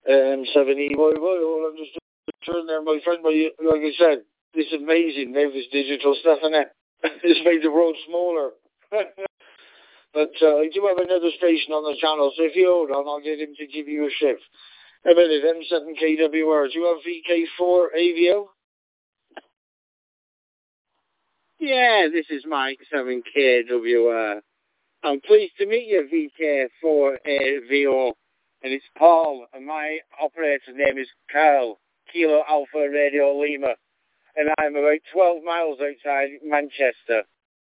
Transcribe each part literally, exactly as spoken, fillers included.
Um, seven E Y Y, all I'm just turning there, my friend, but you, like I said, it's amazing, now this digital stuff, and it? It's made the road smaller. But uh, I do have another station on the channel, so if you hold on, I'll get him to give you a shift. A minute, M seven K W R, do you have V K four A V O? Yeah, this is Mike, seven K W R. I'm pleased to meet you, V K four A V O. And it's Paul, and my operator's name is Carl, Kilo Alpha Radio Lima. And I'm about twelve miles outside Manchester.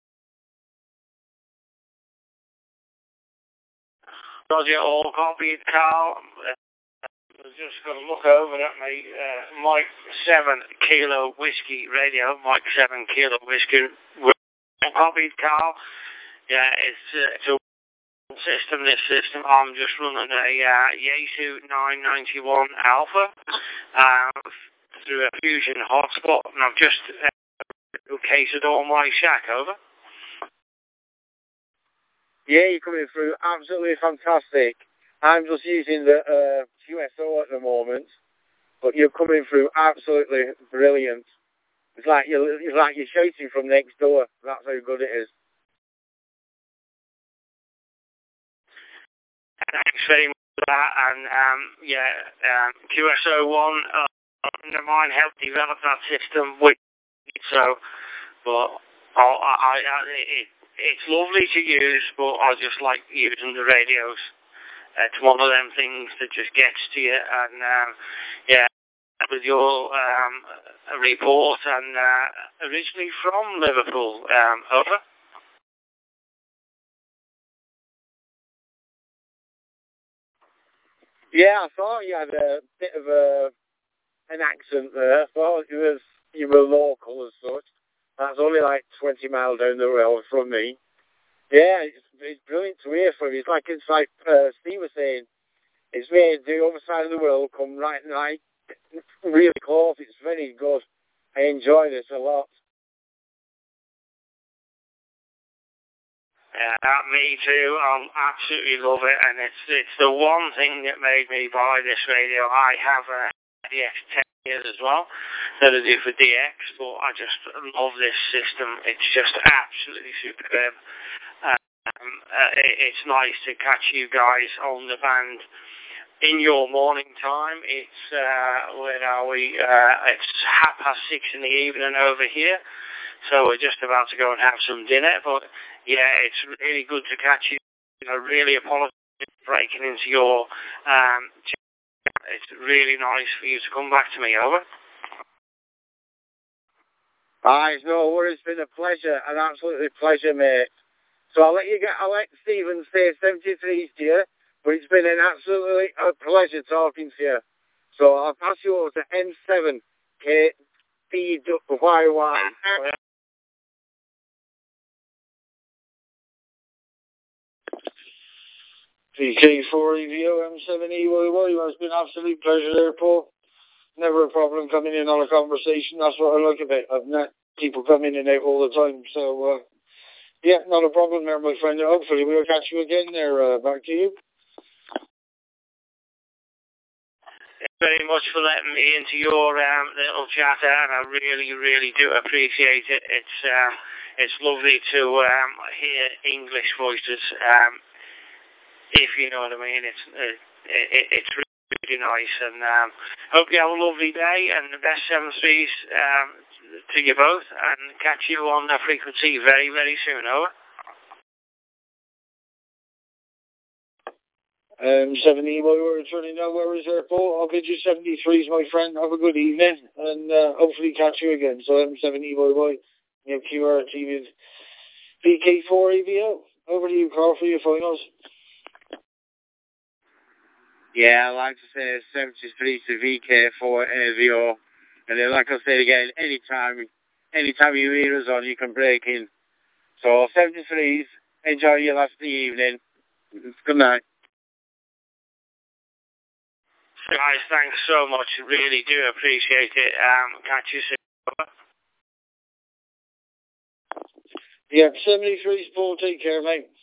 Roger, all copied, Carl. I was just going to look over at my uh, Mike seven Kilo Whiskey Radio, Mike seven Kilo Whiskey. All copied, Carl. Yeah, it's, uh, it's a system, this system. I'm just running a uh, Yaesu nine ninety-one Alpha uh, through a Fusion hotspot, and I've just uh, casered all my shack, over. Yeah, you're coming through absolutely fantastic. I'm just using the uh, Q S O at the moment, but you're coming through absolutely brilliant. It's like you're, it's like you're shouting from next door. That's how good it is. Thanks very much for that, and um, yeah, um, Q S O one, uh, under mine helped develop that system with so, but I, I, I, it, it's lovely to use, but I just like using the radios. It's one of them things that just gets to you, and um, yeah, with your um, report, and uh, originally from Liverpool, um, over. Yeah, I thought you had a bit of a an accent there. I thought you was you were local as such. That's only like twenty miles down the road from me. Yeah, it's, it's brilliant to hear from you. It's like it's like uh, Steve was saying. It's made the other side of the world come right right really close. It's very good. I enjoy this a lot. Yeah, me too. I absolutely love it, and it's it's the one thing that made me buy this radio. I have a D X ten years as well, that I do for D X, but I just love this system. It's just absolutely superb. Um, uh, it, it's nice to catch you guys on the band in your morning time. It's uh, where are we? Uh, it's half past six in the evening over here. So we're just about to go and have some dinner, but yeah, it's really good to catch you. You know, really apologize for breaking into your um, chat. It's really nice for you to come back to me, over. Ah, it's no worries. It's been a pleasure, an absolutely pleasure, mate. So I'll let you get, I'll let Stephen say seventy-three to you, but it's been an absolutely a pleasure talking to you. So I'll pass you over to M seven K B Y Y. V K four E V O M seven E Y Y. It's been an absolute pleasure there, Paul. Never a problem coming in on a conversation. That's what I like about it. I've met people come in and out all the time. So, uh, yeah, not a problem there, my friend. Hopefully we'll catch you again there. Uh, back to you. Thanks very much for letting me into your um, little chatter, and I really, really do appreciate it. It's um, it's lovely to um, hear English voices. Um, If you know what I mean, it's uh, it, it's really nice, and um, hope you have a lovely day, and the best seven threes um, to you both, and catch you on the frequency very, very soon, over. Um, seven E Y, we're returning now, where is there, Paul? I'll bid you seventy-threes, my friend. Have a good evening, and uh, hopefully catch you again. So M seven E Y Y, you have Q R T V, V K four A V O. Over to you, Carl, for your finals. Yeah, I'd like to say seventy-three to V K four A V O. And then, like I said again, anytime, anytime you hear us on, you can break in. So, seventy-threes, enjoy your last evening. Good night. Guys, thanks so much. Really do appreciate it. Um, catch you soon. Yeah, seventy-threes, Paul. Take care, mate.